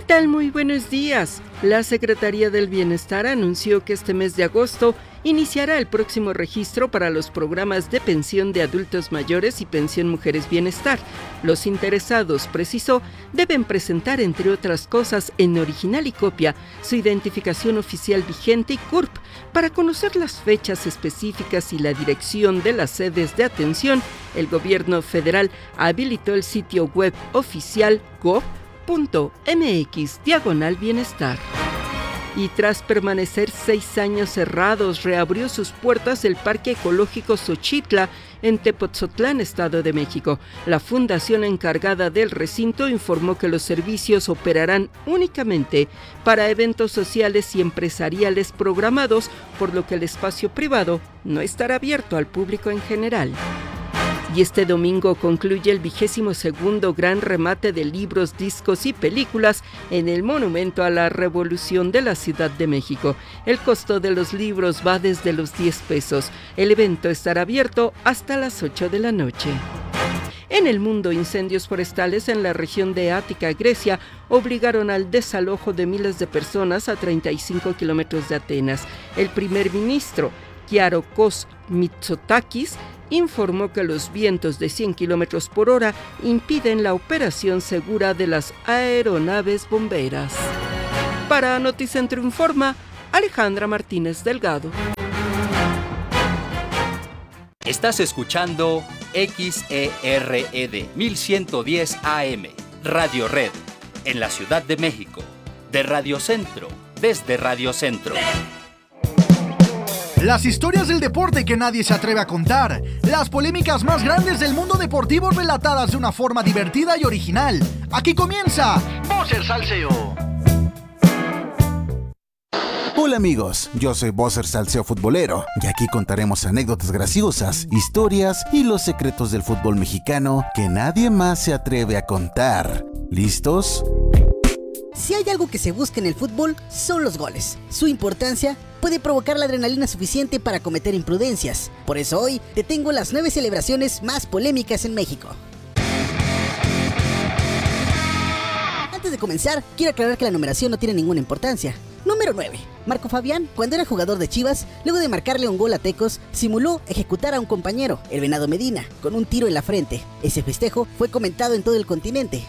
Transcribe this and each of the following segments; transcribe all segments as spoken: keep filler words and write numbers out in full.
tal? Muy buenos días. La Secretaría del Bienestar anunció que este mes de agosto iniciará el próximo registro para los programas de pensión de adultos mayores y pensión mujeres bienestar. Los interesados, precisó, deben presentar, entre otras cosas, en original y copia, su identificación oficial vigente y C U R P. Para conocer las fechas específicas y la dirección de las sedes de atención, el gobierno federal habilitó el sitio web oficial gov punto mx diagonal bienestar. Y tras permanecer seis años cerrados, reabrió sus puertas el Parque Ecológico Xochitla en Tepotzotlán, Estado de México. La fundación encargada del recinto informó que los servicios operarán únicamente para eventos sociales y empresariales programados, por lo que el espacio privado no estará abierto al público en general. Y este domingo concluye el vigésimo segundo gran remate de libros, discos y películas en el Monumento a la Revolución de la Ciudad de México. El costo de los libros va desde los diez pesos. El evento estará abierto hasta las ocho de la noche. En el mundo, incendios forestales en la región de Ática, Grecia, obligaron al desalojo de miles de personas a treinta y cinco kilómetros de Atenas. El primer ministro, Kyriakos Mitsotakis, informó que los vientos de cien kilómetros por hora impiden la operación segura de las aeronaves bomberas. Para Noticentro Informa, Alejandra Martínez Delgado. Estás escuchando X E R E D mil ciento diez A M, Radio Red, en la Ciudad de México, de Radio Centro, desde Radio Centro. Las historias del deporte que nadie se atreve a contar. Las polémicas más grandes del mundo deportivo relatadas de una forma divertida y original. Aquí comienza Bosser Salseo. Hola amigos, yo soy Bosser Salseo Futbolero y aquí contaremos anécdotas graciosas, historias y los secretos del fútbol mexicano que nadie más se atreve a contar. ¿Listos? Si hay algo que se busca en el fútbol, son los goles. Su importancia puede provocar la adrenalina suficiente para cometer imprudencias. Por eso hoy te tengo las nueve celebraciones más polémicas en México. Antes de comenzar, quiero aclarar que la numeración no tiene ninguna importancia. Número nueve. Marco Fabián, cuando era jugador de Chivas, luego de marcarle un gol a Tecos, simuló ejecutar a un compañero, el Venado Medina, con un tiro en la frente. Ese festejo fue comentado en todo el continente.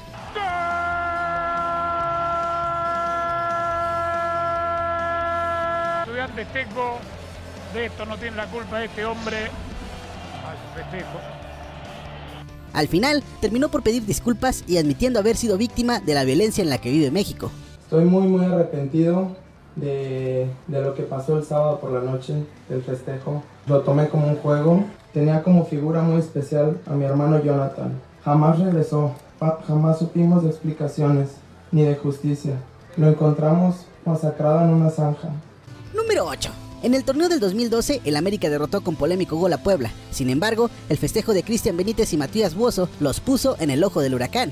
Festejo, de esto no tiene la culpa este hombre. Al festejo. Al final, terminó por pedir disculpas y admitiendo haber sido víctima de la violencia en la que vive México. Estoy muy muy arrepentido de, de lo que pasó el sábado por la noche, del festejo. Lo tomé como un juego. Tenía como figura muy especial a mi hermano Jonathan. Jamás regresó, jamás supimos de explicaciones ni de justicia. Lo encontramos masacrado en una zanja. Número ocho. En el torneo del dos mil doce, el América derrotó con polémico gol a Puebla. Sin embargo, el festejo de Cristian Benítez y Matías Buoso los puso en el ojo del huracán.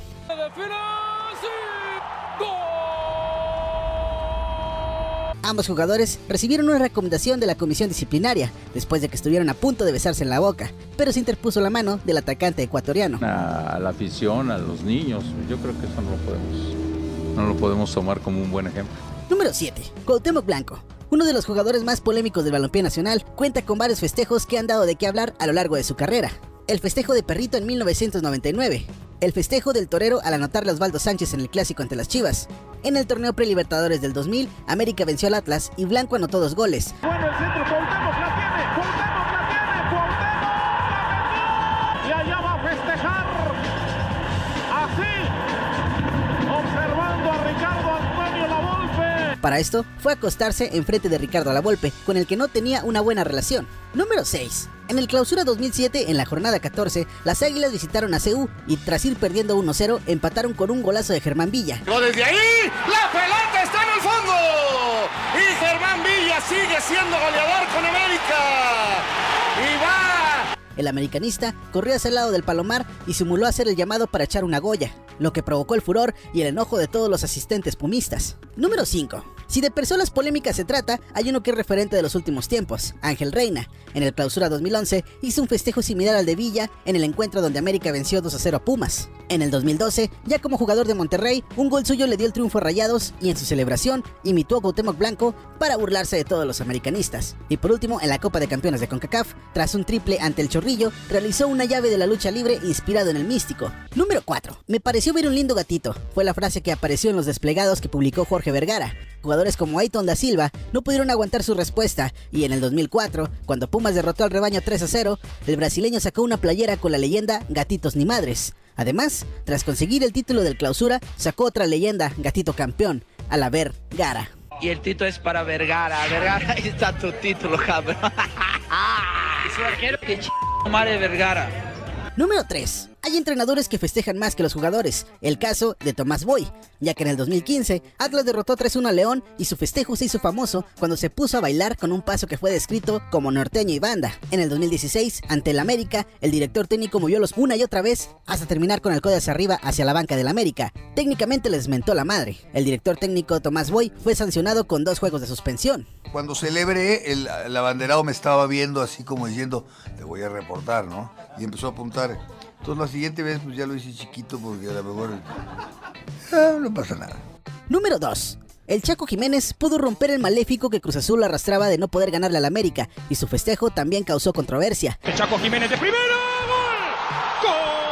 Ambos jugadores recibieron una recomendación de la comisión disciplinaria después de que estuvieron a punto de besarse en la boca, pero se interpuso la mano del atacante ecuatoriano. A la afición, a los niños, yo creo que eso no lo podemos, no lo podemos tomar como un buen ejemplo. Número siete. Cuauhtémoc Blanco. Uno de los jugadores más polémicos del balompié nacional, cuenta con varios festejos que han dado de qué hablar a lo largo de su carrera. El festejo de Perrito en mil novecientos noventa y nueve, el festejo del Torero al anotarle a Osvaldo Sánchez en el clásico ante las Chivas. En el torneo prelibertadores del dos mil, América venció al Atlas y Blanco anotó dos goles. Bueno, el centro, Cuauhtémoc la tiene, Cuauhtémoc la tiene, Cuauhtémoc la metió. Y allá va a festejar. Así, observando a Ricardo Antonio Lavolpe. Para esto, fue a acostarse enfrente de Ricardo Lavolpe, con el que no tenía una buena relación. Número seis. En el Clausura dos mil siete, en la jornada catorce, las Águilas visitaron a C U y tras ir perdiendo uno cero, empataron con un golazo de Germán Villa. Desde ahí, la pelota está en el fondo y Germán Villa sigue siendo goleador con América. Y va. El americanista corrió hacia el lado del Palomar y simuló hacer el llamado para echar una goya, lo que provocó el furor y el enojo de todos los asistentes pumistas. Número cinco. Si de personas polémicas se trata, hay uno que es referente de los últimos tiempos, Ángel Reina. En el Clausura dos mil once hizo un festejo similar al de Villa en el encuentro donde América venció dos a cero a Pumas. En el dos mil doce, ya como jugador de Monterrey, un gol suyo le dio el triunfo a Rayados y en su celebración imitó a Cuauhtémoc Blanco para burlarse de todos los americanistas. Y por último, en la Copa de Campeones de CONCACAF, tras un triple ante el Chorrillo, realizó una llave de la lucha libre inspirado en el místico. Número cuatro. Me pareció ver un lindo gatito. Fue la frase que apareció en los desplegados que publicó Jorge Vergara. Jugadores como Ayton da Silva no pudieron aguantar su respuesta y en el dos mil cuatro, cuando Pumas derrotó al rebaño tres a cero, el brasileño sacó una playera con la leyenda Gatitos ni Madres. Además, tras conseguir el título del Clausura, sacó otra leyenda, Gatito Campeón, a la Vergara. Y el título es para Vergara. Vergara, ahí está tu título, cabrón. Y su arquero que ch... madre Vergara. Número tres. Hay entrenadores que festejan más que los jugadores. El caso de Tomás Boy, ya que en el dos mil quince Atlas derrotó tres uno a León y su festejo se hizo famoso cuando se puso a bailar con un paso que fue descrito como norteño y banda. En el dos mil dieciséis, ante el América, el director técnico movió los una y otra vez hasta terminar con el codo hacia arriba hacia la banca del América. Técnicamente les mentó la madre. El director técnico Tomás Boy fue sancionado con dos juegos de suspensión. Cuando celebré, el, el abanderado me estaba viendo así como diciendo, te voy a reportar, ¿no? Y empezó a apuntar. Entonces la siguiente vez pues ya lo hice chiquito porque a lo mejor eh, no pasa nada. Número dos. El Chaco Jiménez pudo romper el maléfico que Cruz Azul arrastraba de no poder ganarle al América y su festejo también causó controversia. El Chaco Jiménez de primero. ¡Gol!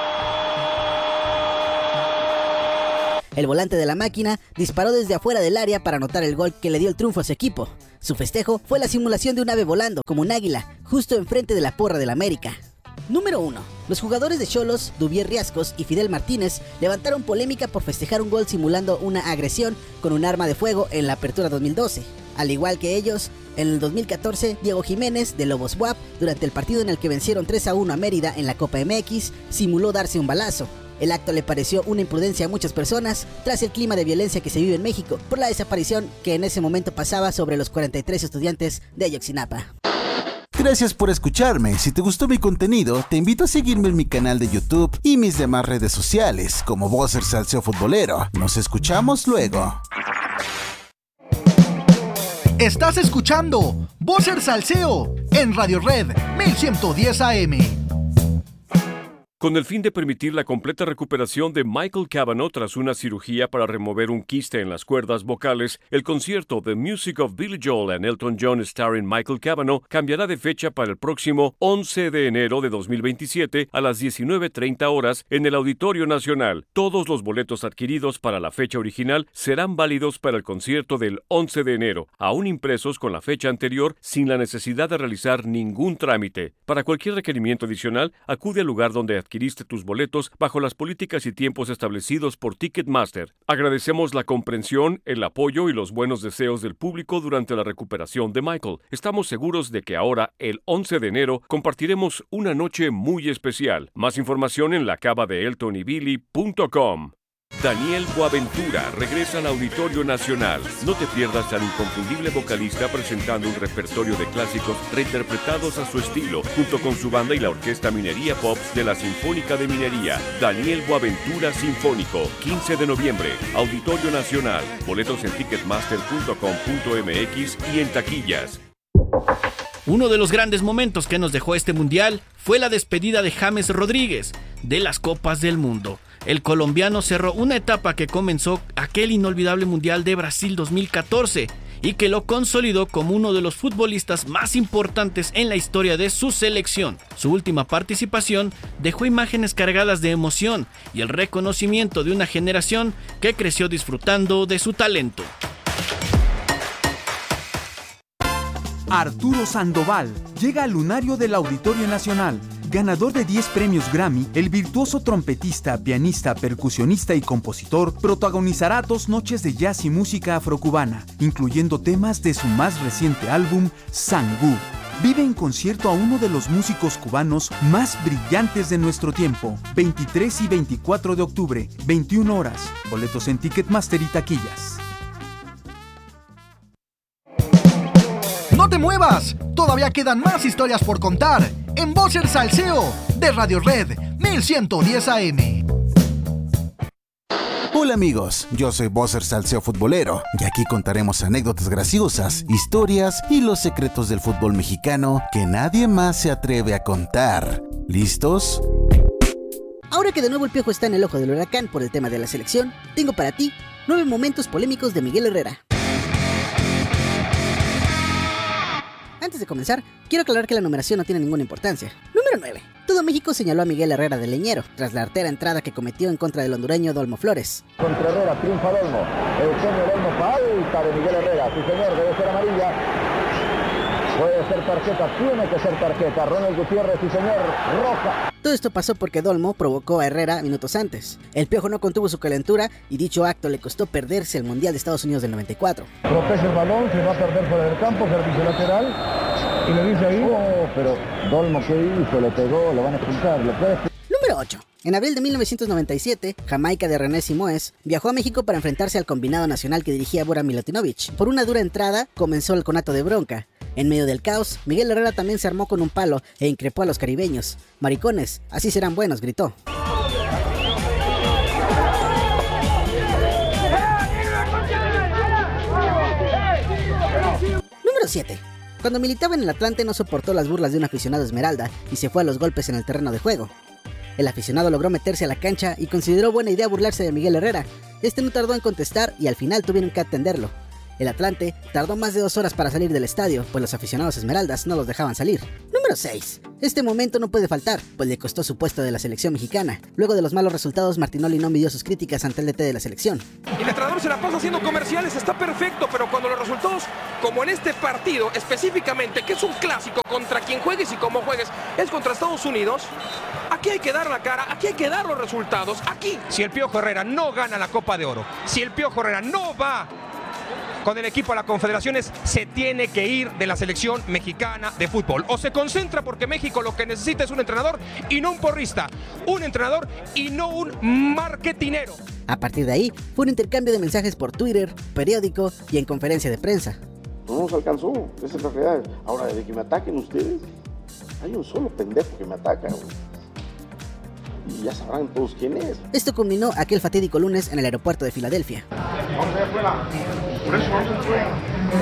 ¡Gol! El volante de la máquina disparó desde afuera del área para anotar el gol que le dio el triunfo a su equipo. Su festejo fue la simulación de un ave volando como un águila justo enfrente de la porra del América. Número uno. Los jugadores de Xolos, Duvier Riascos y Fidel Martínez levantaron polémica por festejar un gol simulando una agresión con un arma de fuego en la Apertura dos mil doce. Al igual que ellos, en el dos mil catorce, Diego Jiménez, de Lobos W A P, durante el partido en el que vencieron tres a uno a Mérida en la Copa M X, simuló darse un balazo. El acto le pareció una imprudencia a muchas personas tras el clima de violencia que se vive en México por la desaparición que en ese momento pasaba sobre los cuarenta y tres estudiantes de Ayotzinapa. Gracias por escucharme. Si te gustó mi contenido, te invito a seguirme en mi canal de YouTube y mis demás redes sociales, como Bosser Salseo Futbolero. Nos escuchamos luego. Estás escuchando Bosser Salseo en Radio Red mil ciento diez A M. Con el fin de permitir la completa recuperación de Michael Cavanaugh tras una cirugía para remover un quiste en las cuerdas vocales, el concierto The Music of Billy Joel and Elton John starring Michael Cavanaugh cambiará de fecha para el próximo once de enero de dos mil veintisiete a las diecinueve treinta horas en el Auditorio Nacional. Todos los boletos adquiridos para la fecha original serán válidos para el concierto del once de enero, aún impresos con la fecha anterior sin la necesidad de realizar ningún trámite. Para cualquier requerimiento adicional, acude al lugar donde adquiriste tus boletos bajo las políticas y tiempos establecidos por Ticketmaster. Agradecemos la comprensión, el apoyo y los buenos deseos del público durante la recuperación de Michael. Estamos seguros de que ahora, el once de enero, compartiremos una noche muy especial. Más información en la cava de elton y billy punto com. Daniel Boaventura regresa al Auditorio Nacional. No te pierdas al inconfundible vocalista presentando un repertorio de clásicos reinterpretados a su estilo, junto con su banda y la Orquesta Minería Pops de la Sinfónica de Minería. Daniel Boaventura Sinfónico, quince de noviembre, Auditorio Nacional. Boletos en ticketmaster punto com punto m x y en taquillas. Uno de los grandes momentos que nos dejó este mundial fue la despedida de James Rodríguez de las Copas del Mundo. El colombiano cerró una etapa que comenzó aquel inolvidable Mundial de Brasil dos mil catorce y que lo consolidó como uno de los futbolistas más importantes en la historia de su selección. Su última participación dejó imágenes cargadas de emoción y el reconocimiento de una generación que creció disfrutando de su talento. Arturo Sandoval llega al lunario del Auditorio Nacional. Ganador de diez premios Grammy, el virtuoso trompetista, pianista, percusionista y compositor protagonizará dos noches de jazz y música afrocubana, incluyendo temas de su más reciente álbum, Sangú. Vive en concierto a uno de los músicos cubanos más brillantes de nuestro tiempo. veintitrés y veinticuatro de octubre, veintiuna horas. Boletos en Ticketmaster y taquillas. ¡No te muevas! Todavía quedan más historias por contar en Bosser Salseo de Radio Red mil ciento diez A M. Hola amigos, yo soy Bosser Salseo Futbolero y aquí contaremos anécdotas graciosas, historias y los secretos del fútbol mexicano que nadie más se atreve a contar. ¿Listos? Ahora que de nuevo el Piojo está en el ojo del huracán por el tema de la selección, tengo para ti nueve momentos polémicos de Miguel Herrera. Antes de comenzar, quiero aclarar que la numeración no tiene ninguna importancia. Número nueve. Todo México señaló a Miguel Herrera de leñero, tras la artera entrada que cometió en contra del hondureño Dolmo Flores. Contra Herrera, triunfa Dolmo. Eugenio Dolmo, falta de Miguel Herrera. Sí señor, debe ser amarilla. Puede ser tarjeta, tiene que ser tarjeta. Ronald Gutiérrez, sí señor, roja. Todo esto pasó porque Dolmo provocó a Herrera minutos antes. El Piojo no contuvo su calentura y dicho acto le costó perderse el Mundial de Estados Unidos del noventa y cuatro. Protege el balón, se va a perder fuera del campo, servicio lateral. Y le dice ahí, oh, pero Dolmo, ¿qué hizo? Le pegó, lo van a expulsar, lo puede... Número ocho. En abril de mil novecientos noventa y siete, Jamaica de René Simoes viajó a México para enfrentarse al combinado nacional que dirigía Bora Milutinovic. Por una dura entrada, comenzó el conato de bronca. En medio del caos, Miguel Herrera también se armó con un palo e increpó a los caribeños. Maricones, así serán buenos, gritó. Número siete. Cuando militaba en el Atlante no soportó las burlas de un aficionado esmeralda y se fue a los golpes en el terreno de juego. El aficionado logró meterse a la cancha y consideró buena idea burlarse de Miguel Herrera. Este no tardó en contestar y al final tuvieron que atenderlo. El Atlante tardó más de dos horas para salir del estadio, pues los aficionados esmeraldas no los dejaban salir. Número seis. Este momento no puede faltar, pues le costó su puesto de la selección mexicana. Luego de los malos resultados, Martinoli no midió sus críticas ante el D T de la selección. El entrenador se la pasa haciendo comerciales, está perfecto, pero cuando los resultados, como en este partido específicamente, que es un clásico, contra quien juegues y cómo juegues, es contra Estados Unidos, aquí hay que dar la cara, aquí hay que dar los resultados, aquí. Si el Piojo Herrera no gana la Copa de Oro, si el Piojo Herrera no va con el equipo a las confederaciones, se tiene que ir de la selección mexicana de fútbol. O se concentra porque México lo que necesita es un entrenador y no un porrista. Un entrenador y no un marketinero. A partir de ahí, fue un intercambio de mensajes por Twitter, periódico y en conferencia de prensa. No nos alcanzó, esa es la realidad. Ahora, de que me ataquen ustedes, hay un solo pendejo que me ataca, güey. Y ya sabrán todos quién es. Esto culminó aquel fatídico lunes en el aeropuerto de Filadelfia. Vamos allá afuera. Por eso vamos afuera.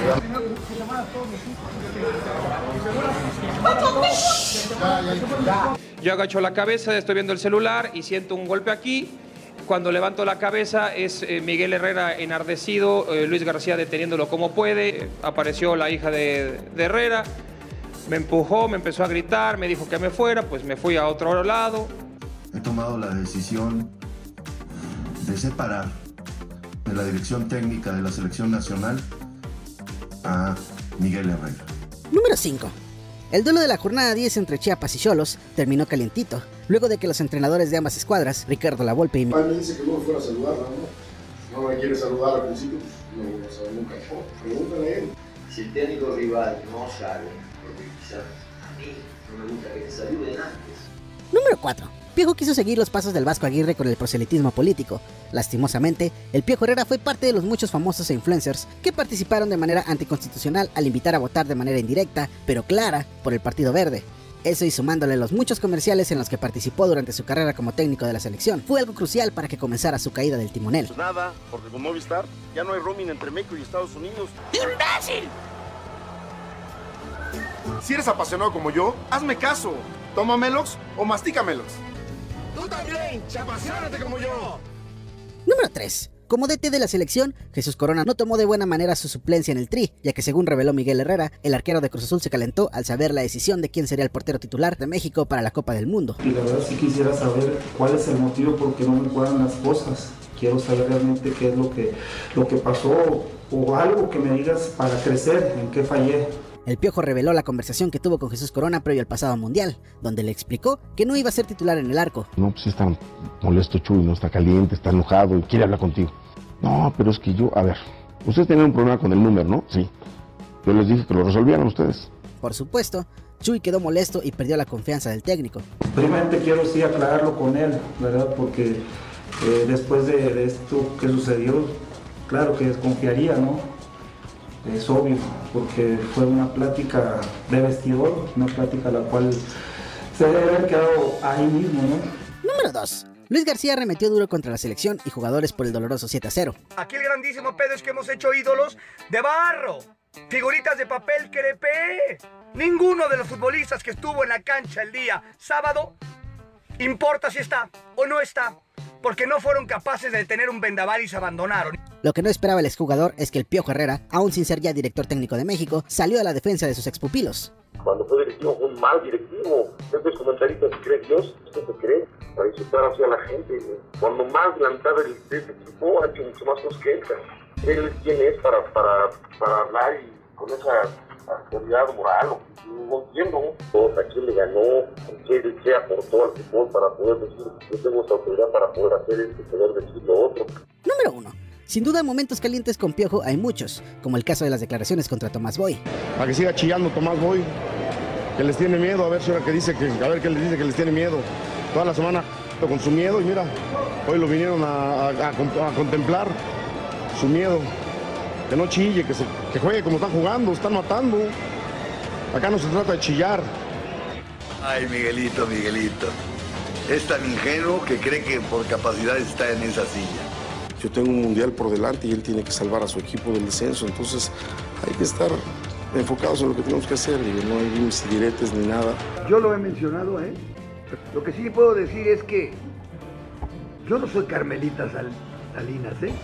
Yo agacho la cabeza, estoy viendo el celular y siento un golpe aquí. Cuando levanto la cabeza es eh, Miguel Herrera enardecido, eh, Luis García deteniéndolo como puede. Eh, apareció la hija de, de Herrera, me empujó, me empezó a gritar, me dijo que me fuera, pues me fui a otro lado. He tomado la decisión de separar de la dirección técnica de la selección nacional a Miguel Herrera. Número cinco. El duelo de la jornada diez entre Chiapas y Xolos terminó calientito, luego de que los entrenadores de ambas escuadras, Ricardo Lavolpe y... Me dice que no me fuera a saludarla, ¿no? No me quiere saludar al principio, no lo voy a saber nunca. Oh, pregúntale a él. Si el técnico rival no sale, porque quizás a mí no me gusta que te saluden antes. Número cuatro. Piojo quiso seguir los pasos del Vasco Aguirre con el proselitismo político. Lastimosamente, el Piojo Herrera fue parte de los muchos famosos e influencers que participaron de manera anticonstitucional al invitar a votar de manera indirecta, pero clara, por el Partido Verde. Eso y sumándole los muchos comerciales en los que participó durante su carrera como técnico de la selección, fue algo crucial para que comenzara su caída del timonel. Pues nada, porque con Movistar ya no hay roaming entre México y Estados Unidos. ¡Imbécil! Si eres apasionado como yo, hazme caso. Tómamelos o mastícamelos. Tú también, apasionate como yo. Número tres. Como D T de la selección, Jesús Corona no tomó de buena manera su suplencia en el Tri, ya que según reveló Miguel Herrera, el arquero de Cruz Azul se calentó al saber la decisión de quién sería el portero titular de México para la Copa del Mundo. Y la verdad sí quisiera saber cuál es el motivo por qué no me cuadran las cosas. Quiero saber realmente qué es lo que, lo que pasó o algo que me digas para crecer, en qué fallé. El Piojo reveló la conversación que tuvo con Jesús Corona previo al pasado Mundial, donde le explicó que no iba a ser titular en el arco. No, pues sí está molesto Chuy, no está caliente, está enojado y quiere hablar contigo. No, pero es que yo, a ver, ustedes tenían un problema con el número, ¿no? Sí. Yo les dije que lo resolvieran ustedes. Por supuesto, Chuy quedó molesto y perdió la confianza del técnico. Primeramente quiero sí aclararlo con él, ¿verdad? Porque eh, después de, de esto que sucedió, claro que desconfiaría, ¿no? Es obvio, porque fue una plática de vestidor, una plática la cual se debe haber quedado ahí mismo, ¿no? Número dos. Luis García arremetió duro contra la selección y jugadores por el doloroso siete a cero. Aquí el grandísimo pedo es que hemos hecho ídolos de barro, figuritas de papel crepé. Ninguno de los futbolistas que estuvo en la cancha el día sábado importa si está o no está, porque no fueron capaces de detener un vendaval y se abandonaron. Lo que no esperaba el exjugador es que el Piojo Herrera, aún sin ser ya director técnico de México, salió a la defensa de sus expupilos. Cuando fue directivo fue un mal directivo. Estos comentaristas se cree Dios, esto se cree para insultar hacia la gente. Cuando más lanzaba el este equipo, ha hecho mucho más cosas que esta. Él es quien es para, para, para hablar y con esa autoridad moral. No entiendo a quién le ganó, qué, qué aportó al fútbol para poder decir yo tengo esa autoridad para poder hacer esto, poder decir lo otro. Número uno. Sin duda, momentos calientes con Piojo hay muchos, como el caso de las declaraciones contra Tomás Boy. A que siga chillando Tomás Boy, que les tiene miedo, a ver si ahora que dice que, a ver qué les dice que les tiene miedo. Toda la semana con su miedo y mira, hoy lo vinieron a, a, a, a contemplar, su miedo. Que no chille, que, se, que juegue como están jugando, están matando. Acá no se trata de chillar. Ay, Miguelito, Miguelito. Es tan ingenuo que cree que por capacidad está en esa silla. Yo tengo un mundial por delante y él tiene que salvar a su equipo del descenso, entonces hay que estar enfocados en lo que tenemos que hacer, y no hay dimes y diretes ni nada. Yo lo he mencionado, ¿eh? Lo que sí puedo decir es que yo no soy Carmelita Sal- Salinas, ¿eh?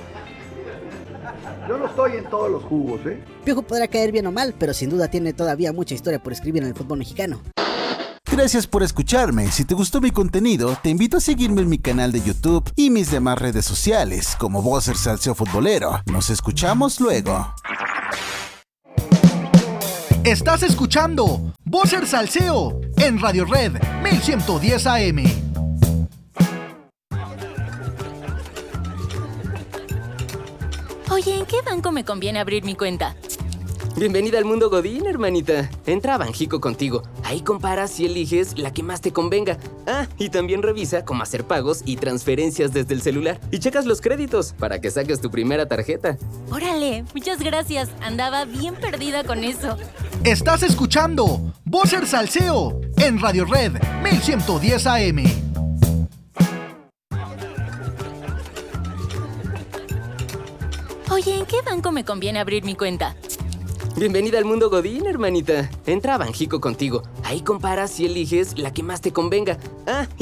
Yo no estoy en todos los jugos, ¿eh? Piojo podrá caer bien o mal, pero sin duda tiene todavía mucha historia por escribir en el fútbol mexicano. Gracias por escucharme. Si te gustó mi contenido, te invito a seguirme en mi canal de YouTube y mis demás redes sociales, como Boser Salseo Futbolero. Nos escuchamos luego. Estás escuchando Boser Salseo en Radio Red mil ciento diez A M. Oye, ¿en qué banco me conviene abrir mi cuenta? Bienvenida al mundo Godín, hermanita. Entra a Banjico contigo. Ahí comparas y eliges la que más te convenga. Ah, y también revisa cómo hacer pagos y transferencias desde el celular. Y checas los créditos para que saques tu primera tarjeta. Órale, muchas gracias. Andaba bien perdida con eso. Estás escuchando Boser Salseo en Radio Red mil ciento diez A M. Oye, ¿en qué banco me conviene abrir mi cuenta? Bienvenida al mundo Godín, hermanita. Entra a Banjico contigo. Ahí comparas y eliges la que más te convenga. Ah, y